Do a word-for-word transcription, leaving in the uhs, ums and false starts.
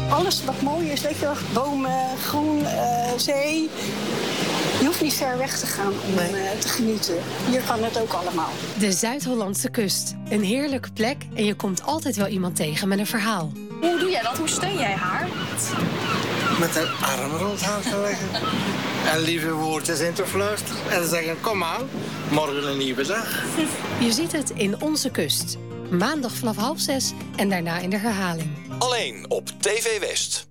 Alles wat mooi is, weet je wel, bomen, groen, uh, zee. Je hoeft niet ver weg te gaan om nee. uh, te genieten. Hier kan het ook allemaal. De Zuid-Hollandse kust. Een heerlijke plek en je komt altijd wel iemand tegen met een verhaal. Hoe doe jij dat? Hoe steun jij haar? Met een arm rond haar te leggen. En lieve woordjes in te fluisteren. En zeggen, kom aan, morgen een nieuwe dag. Je ziet het in Onze Kust. Maandag vanaf half zes en daarna in de herhaling. Alleen op T V West.